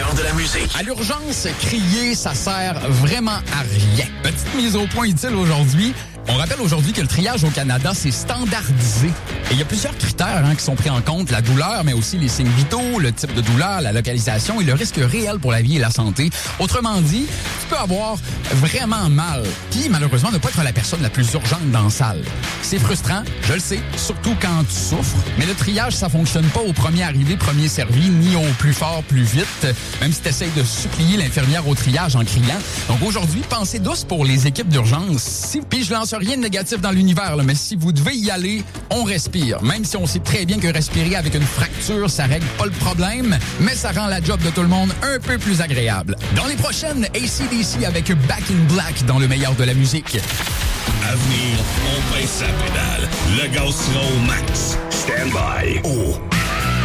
meilleur de la musique. À l'urgence, crier, ça sert vraiment à rien. Petite mise au point utile aujourd'hui. On rappelle aujourd'hui que le triage au Canada, c'est standardisé. Et il y a plusieurs critères qui sont pris en compte. La douleur, mais aussi les signes vitaux, le type de douleur, la localisation et le risque réel pour la vie et la santé. Autrement dit, tu peux avoir vraiment mal, puis malheureusement ne pas être la personne la plus urgente dans la salle. C'est frustrant, je le sais, surtout quand tu souffres. Mais le triage, ça fonctionne pas au premier arrivé, premier servi, ni au plus fort, plus vite, même si tu essayes de supplier l'infirmière au triage en criant. Donc aujourd'hui, pensez douce pour les équipes d'urgence. Puis je lance rien de négatif dans l'univers, là, mais si vous devez y aller, on respire. Même si on sait très bien que respirer avec une fracture, ça règle pas le problème, mais ça rend la job de tout le monde un peu plus agréable. Dans les prochaines, AC/DC avec Back in Black dans le meilleur de la musique. À venir, on baisse sa pédale. Le gaz sera au max. Stand by. Oh.